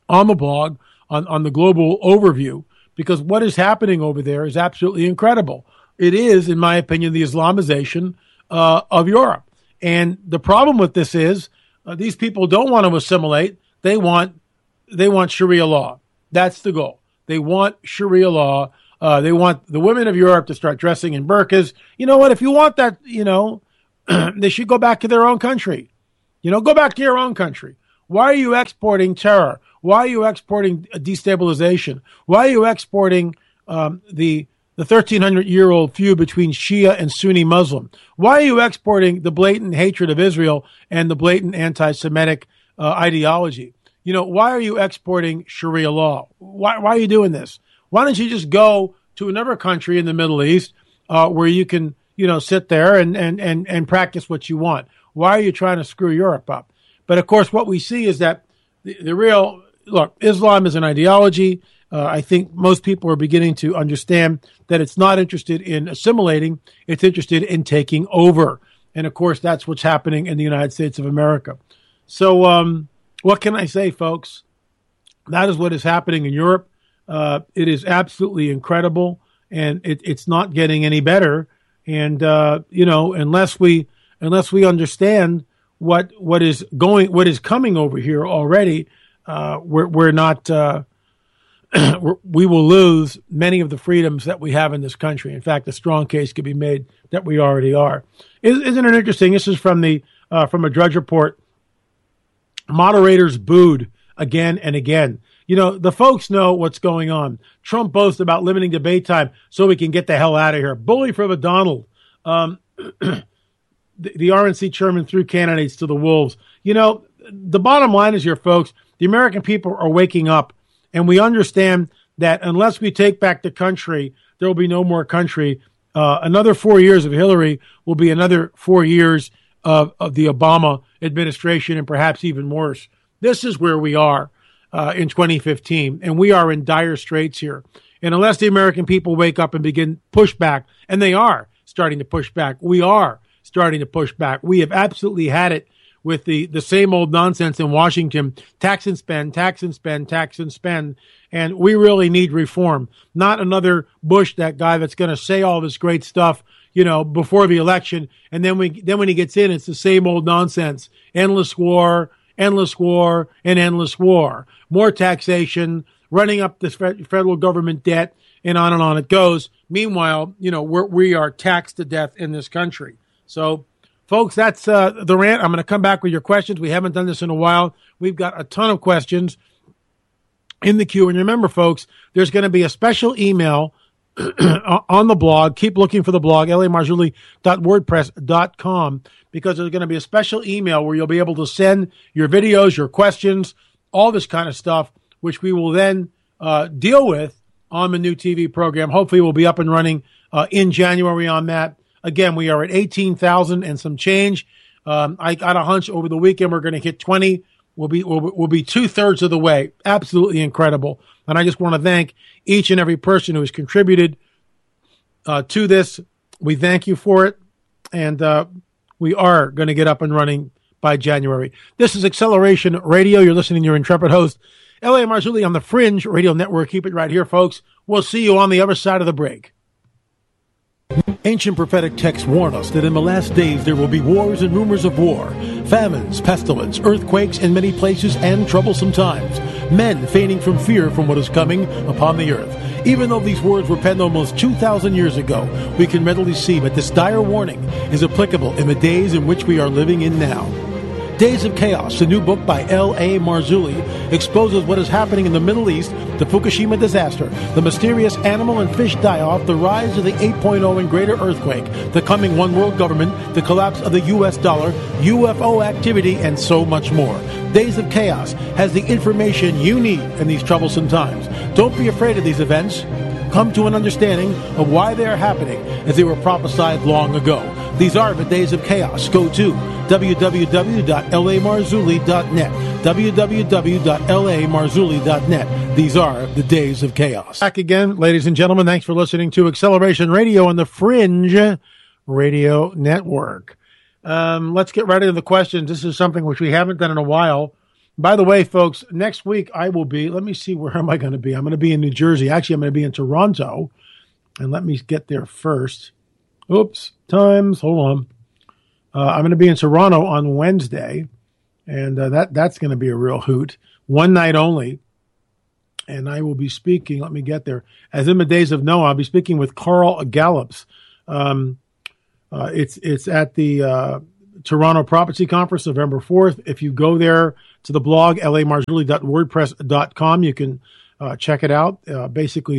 on the blog, on the global overview, because what is happening over there is absolutely incredible. It is, in my opinion, the Islamization of Europe. And the problem with this is these people don't want to assimilate. They want Sharia law. That's the goal. They want Sharia law. They want the women of Europe to start dressing in burqas. You know what? If you want that, they should go back to their own country. Go back to your own country. Why are you exporting terror? Why are you exporting destabilization? Why are you exporting the 1,300-year-old feud between Shia and Sunni Muslim? Why are you exporting the blatant hatred of Israel and the blatant anti-Semitic ideology? Why are you exporting Sharia law? Why are you doing this? Why don't you just go to another country in the Middle East where you can, sit there and practice what you want? Why are you trying to screw Europe up? But of course, what we see is that the real look, Islam is an ideology. I think most people are beginning to understand that it's not interested in assimilating. It's interested in taking over. And of course, that's what's happening in the United States of America. So what can I say, folks? That is what is happening in Europe. It is absolutely incredible, and it's not getting any better. And, unless we understand what is coming over here already, we're not, we will lose many of the freedoms that we have in this country. In fact, a strong case could be made that we already are. Isn't it interesting? This is from a Drudge Report. Moderators booed again and again. The folks know what's going on. Trump boasts about limiting debate time so we can get the hell out of here. Bully for the Donald. The RNC chairman threw candidates to the wolves. The bottom line is here, folks, the American people are waking up, and we understand that unless we take back the country, there will be no more country. Another 4 years of Hillary will be another 4 years of the Obama administration, and perhaps even worse. This is where we are in 2015, and we are in dire straits here. And unless the American people wake up and begin pushback, and they are starting to push back, we are starting to push back. We have absolutely had it with the same old nonsense in Washington, tax and spend, tax and spend, tax and spend. And we really need reform, not another Bush, that guy that's going to say all this great stuff, before the election. And then when he gets in, it's the same old nonsense. Endless war, and endless war. More taxation, running up the federal government debt, and on it goes. Meanwhile, we are taxed to death in this country. So, folks, that's the rant. I'm going to come back with your questions. We haven't done this in a while. We've got a ton of questions in the queue. And remember, folks, there's going to be a special email on the blog. Keep looking for the blog, lamarzulli.wordpress.com, because there's going to be a special email where you'll be able to send your videos, your questions, all this kind of stuff, which we will then deal with on the new TV program. Hopefully we'll be up and running in January on that. Again, we are at 18,000 and some change. I got a hunch over the weekend we're going to hit 20. We'll be 2/3 of the way. Absolutely incredible. And I just want to thank each and every person who has contributed to this. We thank you for it. And we are going to get up and running by January. This is Acceleration Radio. You're listening to your intrepid host, L.A. Marzulli, on the Fringe Radio Network. Keep it right here, folks. We'll see you on the other side of the break. Ancient prophetic texts warn us that in the last days there will be wars and rumors of war, famines, pestilence, earthquakes in many places, and troublesome times, men feigning from fear from what is coming upon the earth. Even though these words were penned almost 2,000 years ago, we can readily see that this dire warning is applicable in the days in which we are living in now. Days of Chaos, the new book by L.A. Marzulli, exposes what is happening in the Middle East, the Fukushima disaster, the mysterious animal and fish die-off, the rise of the 8.0 and greater earthquake, the coming one world government, the collapse of the U.S. dollar, UFO activity, and so much more. Days of Chaos has the information you need in these troublesome times. Don't be afraid of these events. Come to an understanding of why they are happening as they were prophesied long ago. These are the Days of Chaos. Go to www.lamarzulli.net. www.lamarzulli.net. These are the Days of Chaos. Back again, ladies and gentlemen. Thanks for listening to Acceleration Radio on the Fringe Radio Network. Let's get right into the questions. This is something which we haven't done in a while. By the way, folks, next week I will be, let me see, where am I going to be? I'm going to be in New Jersey. Actually, I'm going to be in Toronto. And let me get there first. Oops, times, hold on. I'm going to be in Toronto on Wednesday. And that's going to be a real hoot. One night only. And I will be speaking, let me get there. As in the days of Noah, I'll be speaking with Carl Gallups. It's at the Toronto Prophecy Conference, November 4th. If you go there to the blog, lamarzulli.wordpress.com, you can check it out. Basically,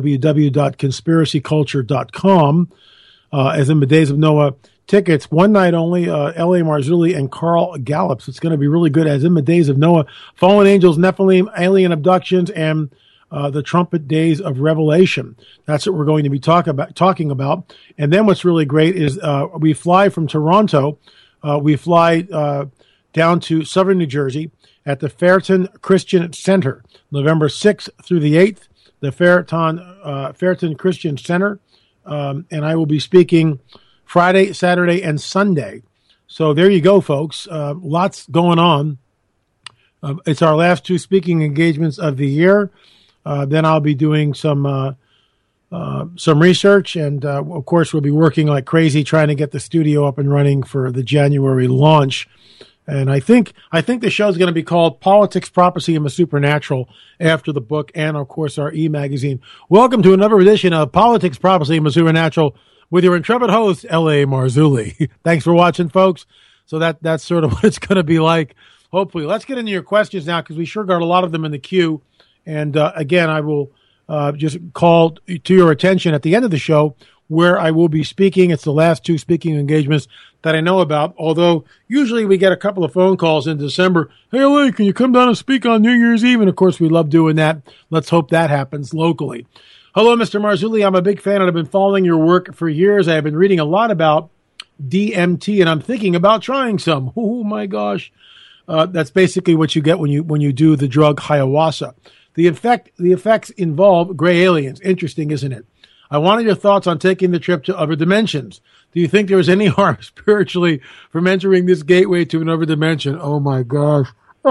www.conspiracyculture.com. As in the days of Noah, tickets, one night only, L.A. Marzulli and Carl Gallups. It's going to be really good. As in the days of Noah, fallen angels, Nephilim, alien abductions, and the trumpet days of Revelation. That's what we're going to be talking about. And then what's really great is we fly from Toronto. We fly down to southern New Jersey at the Fairton Christian Center, November 6th through the 8th, the Fairton Christian Center. And I will be speaking Friday, Saturday, and Sunday. So there you go, folks. Lots going on. It's our last two speaking engagements of the year. Then I'll be doing some research, and of course we'll be working like crazy trying to get the studio up and running for the January launch. And I think the show is going to be called Politics, Prophecy, and the Supernatural after the book and, of course, our e-magazine. Welcome to another edition of Politics, Prophecy, and the Supernatural with your intrepid host, L.A. Marzulli. Thanks for watching, folks. So that's sort of what it's going to be like, hopefully. Let's get into your questions now, because we sure got a lot of them in the queue. And again, I will just call to your attention at the end of the show where I will be speaking. It's the last two speaking engagements that I know about, although usually we get a couple of phone calls in December. Hey, Lee, can you come down and speak on New Year's Eve? And, of course, we love doing that. Let's hope that happens locally. Hello, Mr. Marzulli. I'm a big fan, and I've been following your work for years. I have been reading a lot about DMT, and I'm thinking about trying some. Oh, my gosh. That's basically what you get when you do the drug ayahuasca. The effects involve gray aliens. Interesting, isn't it? I wanted your thoughts on taking the trip to other dimensions. Do you think there is any harm spiritually from entering this gateway to another dimension? Oh, my gosh.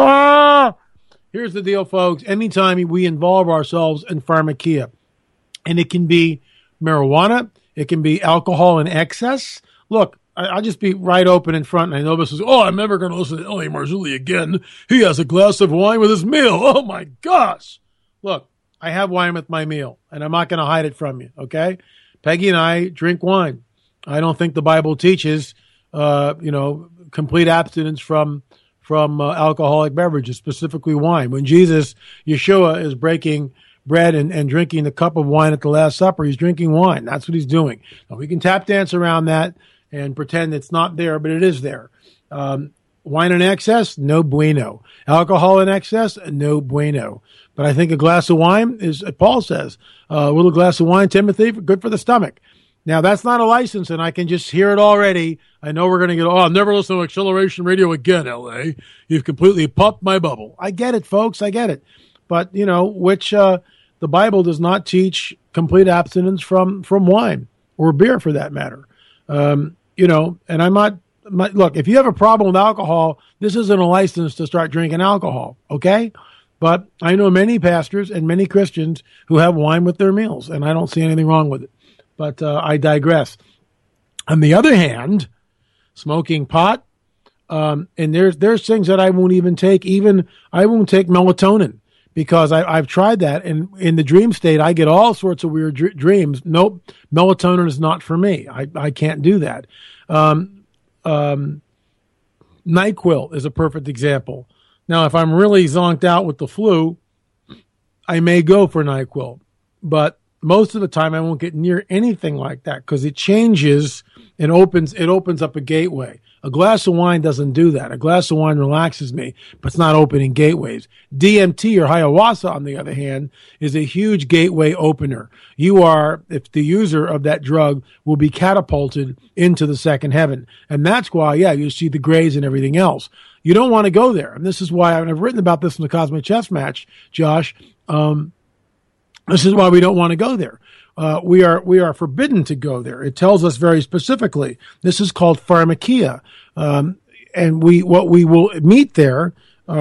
Here's the deal, folks. Anytime we involve ourselves in pharmakia, and it can be marijuana, it can be alcohol in excess. Look, I'll just be right open in front. And I know this is, I'm never going to listen to L.A. Marzulli again. He has a glass of wine with his meal. Oh, my gosh. Look, I have wine with my meal, and I'm not going to hide it from you, okay? Peggy and I drink wine. I don't think the Bible teaches, complete abstinence from alcoholic beverages, specifically wine. When Yeshua is breaking bread and drinking the cup of wine at the Last Supper, he's drinking wine. That's what he's doing. Now, we can tap dance around that and pretend it's not there, but it is there. Wine in excess, no bueno. Alcohol in excess, no bueno. But I think a glass of wine is, Paul says, a little glass of wine, Timothy, good for the stomach. Now, that's not a license, and I can just hear it already. I know we're going to get, I'll never listen to Acceleration Radio again, L.A. You've completely popped my bubble. I get it, folks. I get it. But, the Bible does not teach complete abstinence from wine or beer, for that matter. And I'm not, look, if you have a problem with alcohol, this isn't a license to start drinking alcohol, okay? But I know many pastors and many Christians who have wine with their meals, and I don't see anything wrong with it. But I digress. On the other hand, smoking pot, and there's things that I won't even take. I won't take melatonin because I've tried that, and in the dream state, I get all sorts of weird dreams. Nope, melatonin is not for me. I can't do that. NyQuil is a perfect example. Now, if I'm really zonked out with the flu, I may go for NyQuil, but most of the time I won't get near anything like that because it changes and opens up a gateway. A glass of wine doesn't do that. A glass of wine relaxes me, but it's not opening gateways. DMT or ayahuasca, on the other hand, is a huge gateway opener. If the user of that drug will be catapulted into the second heaven. And that's why, you see the grays and everything else. You don't want to go there. And this is why I've written about this in the Cosmic Chess Match, Josh. This is why we don't want to go there. We are forbidden to go there. It tells us very specifically. This is called pharmakia. And what we will meet there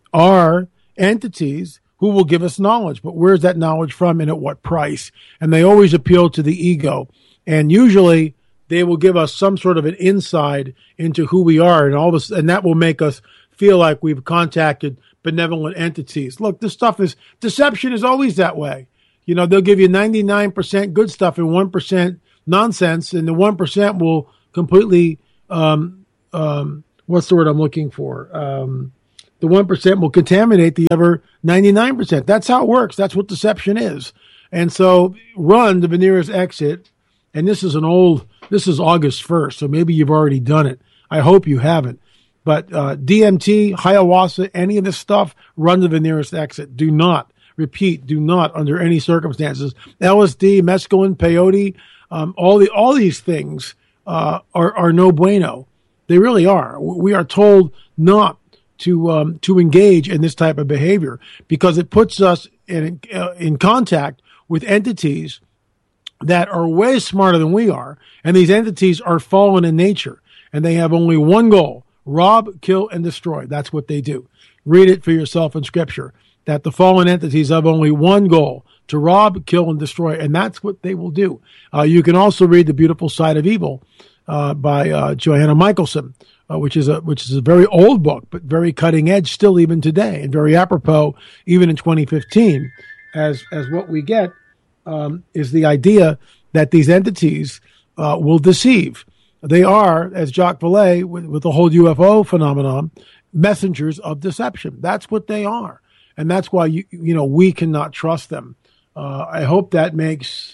are entities who will give us knowledge. But where's that knowledge from and at what price? And they always appeal to the ego. And usually they will give us some sort of an insight into who we are, and all this, and that will make us feel like we've contacted benevolent entities. Look, deception is always that way. You know, they'll give you 99% good stuff and 1% nonsense, and the 1% will completely, what's the word I'm looking for? The 1% will contaminate the other 99%. That's how it works. That's what deception is. And so run to the nearest exit. And this is August 1st, so maybe you've already done it. I hope you haven't. But DMT, ayahuasca, any of this stuff, run to the nearest exit. Do not, repeat, do not under any circumstances. LSD, mescaline, peyote, all these things are no bueno. They really are. We are told not to engage in this type of behavior because it puts us in contact with entities that are way smarter than we are, and these entities are fallen in nature, and they have only one goal: rob, kill, and destroy. That's what they do. Read it for yourself in Scripture, that the fallen entities have only one goal: to rob, kill, and destroy, and that's what they will do. You can also read The Beautiful Side of Evil by Johanna Michelson, which is a very old book, but very cutting edge still even today, and very apropos even in 2015, as what we get is the idea that these entities will deceive. They are, as Jacques Vallée, with the whole UFO phenomenon, messengers of deception. That's what they are, and that's why we cannot trust them. I hope that makes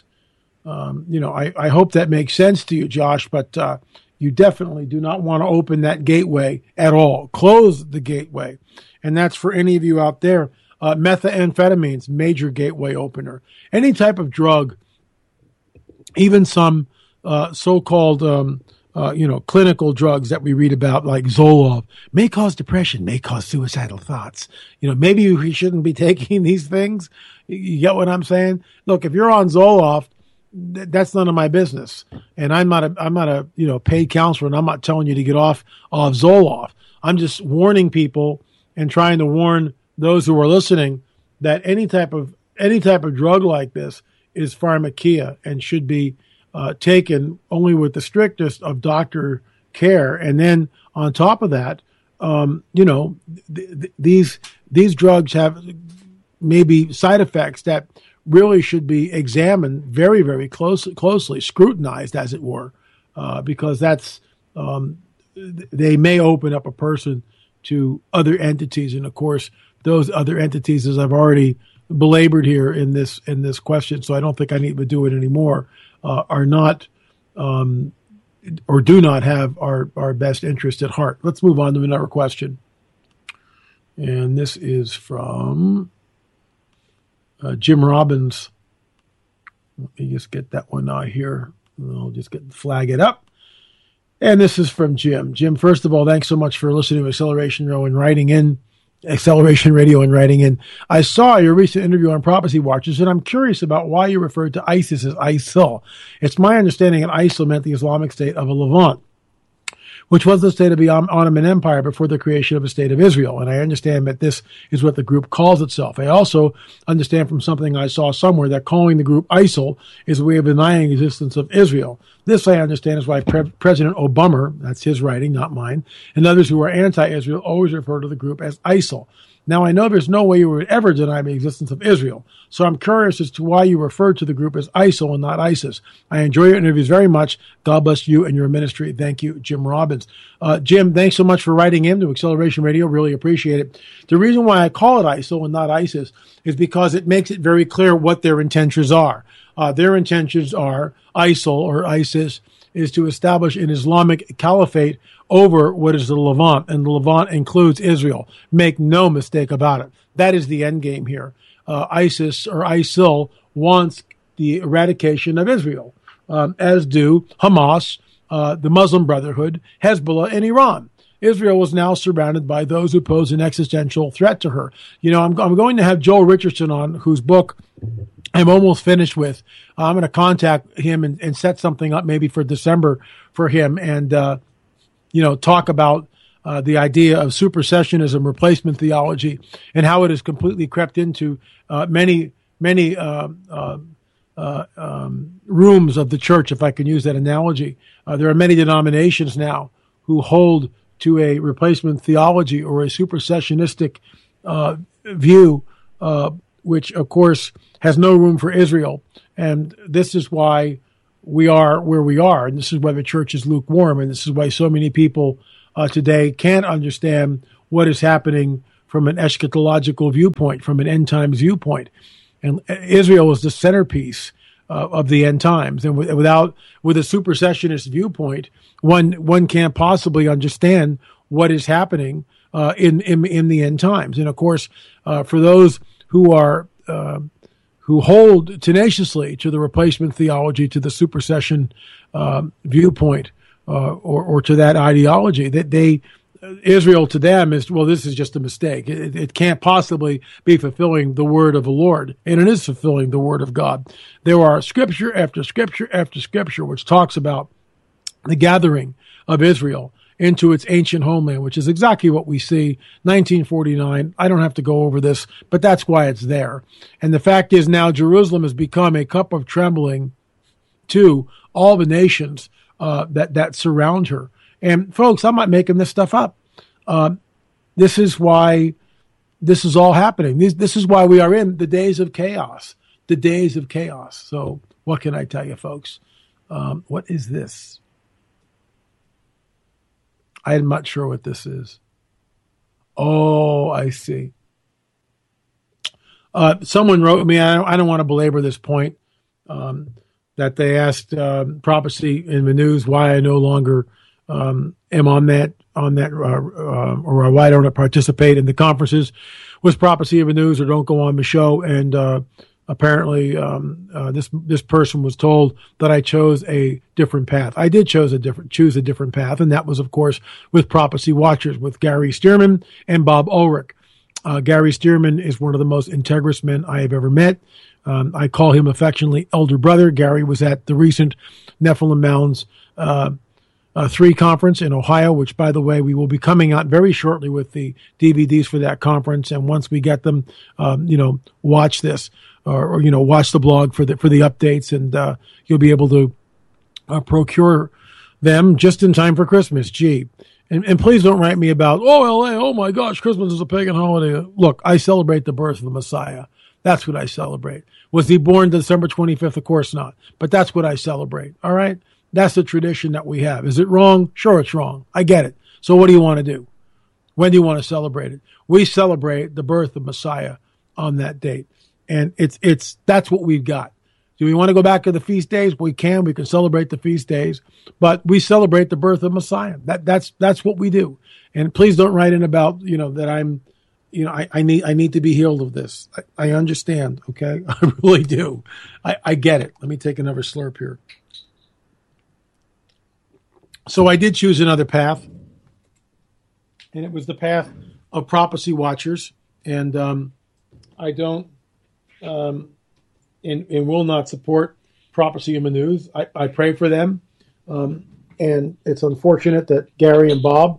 I hope that makes sense to you, Josh. But you definitely do not want to open that gateway at all. Close the gateway, and that's for any of you out there. Methamphetamines, major gateway opener. Any type of drug, even some so-called clinical drugs that we read about, like Zoloft, may cause depression, may cause suicidal thoughts. Maybe we shouldn't be taking these things. You get what I'm saying? Look, if you're on Zoloft, that's none of my business. And I'm not a paid counselor, and I'm not telling you to get off Zoloft. I'm just warning people and trying to warn those who are listening that any type of drug like this is pharmakia and should be taken only with the strictest of doctor care. And then on top of that, these drugs have maybe side effects that really should be examined very, very closely, scrutinized, as it were, because that's they may open up a person to other entities, and of course, those other entities, as I've already belabored here in this question, so I don't think I need to do it anymore, are not or do not have our best interest at heart. Let's move on to another question. And this is from Jim Robbins. Let me just get that one out here. I'll just flag it up. And this is from Jim. Jim, first of all, thanks so much for listening to Acceleration Radio and writing in. I saw your recent interview on Prophecy Watchers, and I'm curious about why you referred to ISIS as ISIL. It's my understanding that ISIL meant the Islamic State of Levant, which was the state of the Ottoman Empire before the creation of the State of Israel. And I understand that this is what the group calls itself. I also understand from something I saw somewhere that calling the group ISIL is a way of denying the existence of Israel. This, I understand, is why President Obama, that's his writing, not mine, and others who are anti-Israel always refer to the group as ISIL. Now, I know there's no way you would ever deny the existence of Israel, so I'm curious as to why you refer to the group as ISIL and not ISIS. I enjoy your interviews very much. God bless you and your ministry. Thank you, Jim Robbins. Jim, thanks so much for writing in to Acceleration Radio. Really appreciate it. The reason why I call it ISIL and not ISIS is because it makes it very clear what their intentions are. Their intentions are ISIL or ISIS is to establish an Islamic caliphate over what is the Levant, and the Levant includes Israel. Make no mistake about it. That is the end game here. ISIS or ISIL wants the eradication of Israel, as do Hamas, the Muslim Brotherhood, Hezbollah, and Iran. Israel is now surrounded by those who pose an existential threat to her. I'm going to have Joel Richardson on, whose book I'm almost finished with. I'm going to contact him and set something up maybe for December for him and, talk about the idea of supersessionism, replacement theology, and how it has completely crept into many rooms of the church, if I can use that analogy. There are many denominations now who hold to a replacement theology or a supersessionistic view, which, of course, has no room for Israel. And this is why we are where we are, and this is why the church is lukewarm, and this is why so many people today can't understand what is happening from an eschatological viewpoint, from an end times viewpoint. And Israel is the centerpiece of the end times, and with a supersessionist viewpoint, one can't possibly understand what is happening in the end times. And of course, for those who hold tenaciously to the replacement theology, to the supersession viewpoint, or to that ideology, that Israel to them is, well, this is just a mistake. It can't possibly be fulfilling the word of the Lord, and it is fulfilling the word of God. There are scripture after scripture after scripture which talks about the gathering of Israel into its ancient homeland, which is exactly what we see, 1949. I don't have to go over this, but that's why it's there. And the fact is now Jerusalem has become a cup of trembling to all the nations that surround her. And folks, I'm not making this stuff up. This is why this is all happening. This is why we are in the days of chaos, the days of chaos. So what can I tell you, folks? What is this? I'm not sure what this is. Oh, I see. Someone wrote me, I don't want to belabor this point, that they asked Prophecy in the News why I no longer am on that, or why I don't participate in the conferences with Prophecy in the News, or don't go on the show. And apparently, this person was told that I chose a different path. I did choose a different path, and that was, of course, with Prophecy Watchers, with Gary Stearman and Bob Ulrich. Gary Stearman is one of the most integrous men I have ever met. I call him affectionately Elder Brother. Gary was at the recent Nephilim Mounds 3 conference in Ohio, which, by the way, we will be coming out very shortly with the DVDs for that conference. And once we get them, watch this or watch the blog for the updates, and you'll be able to procure them just in time for Christmas. Gee. And please don't write me about, LA, oh my gosh, Christmas is a pagan holiday. Look, I celebrate the birth of the Messiah. That's what I celebrate. Was he born December 25th? Of course not. But that's what I celebrate. All right? That's the tradition that we have. Is it wrong? Sure, it's wrong. I get it. So what do you want to do? When do you want to celebrate it? We celebrate the birth of Messiah on that date. And that's what we've got. Do we want to go back to the feast days? We can celebrate the feast days, but we celebrate the birth of Messiah. That's what we do. And please don't write in about, that I'm, I need to be healed of this. I understand. Okay. I really do. I get it. Let me take another slurp here. So I did choose another path, and it was the path of Prophecy Watchers. And, I don't, and will not support Prophecy in the News. I pray for them. And it's unfortunate that Gary and Bob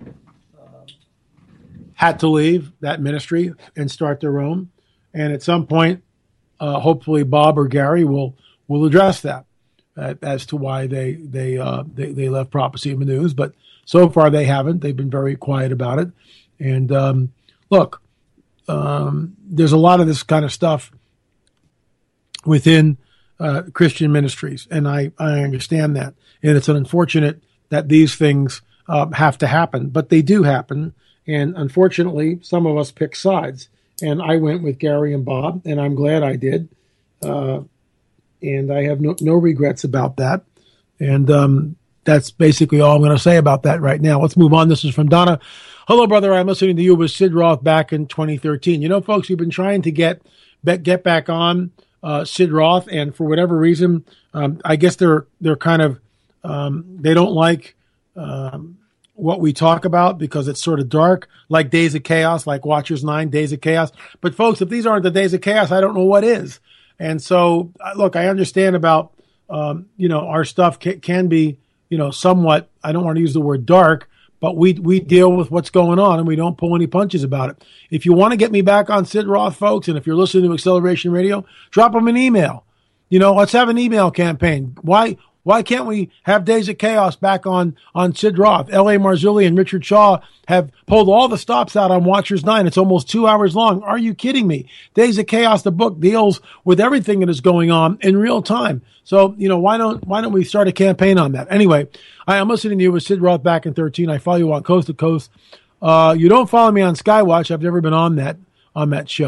had to leave that ministry and start their own. And at some point, hopefully Bob or Gary will address that as to why they left Prophecy in the News. But so far they haven't. They've been very quiet about it. And look, there's a lot of this kind of stuff within Christian ministries, and I understand that. And it's unfortunate that these things have to happen, but they do happen. And unfortunately, some of us pick sides. And I went with Gary and Bob, and I'm glad I did. And I have no regrets about that. And that's basically all I'm going to say about that right now. Let's move on. This is from Donna. Hello, brother. I'm listening to you with Sid Roth back in 2013. Folks, we've been trying to get back on Sid Roth, and for whatever reason, I guess they're kind of they don't like what we talk about because it's sort of dark, like Days of Chaos, like Watchers 9, Days of Chaos. But folks, if these aren't the Days of Chaos, I don't know what is. And so, look, I understand about our stuff can be somewhat. I don't want to use the word dark, but we deal with what's going on, and we don't pull any punches about it. If you want to get me back on Sid Roth, folks, and if you're listening to Acceleration Radio, drop them an email. Let's have an email campaign. Why can't we have Days of Chaos back on Sid Roth? L.A. Marzulli and Richard Shaw have pulled all the stops out on Watchers 9. It's almost 2 hours long. Are you kidding me? Days of Chaos, the book, deals with everything that is going on in real time. So, why don't we start a campaign on that? Anyway, I'm listening to you with Sid Roth back in 13. I follow you on Coast to Coast. You don't follow me on Skywatch. I've never been on that show.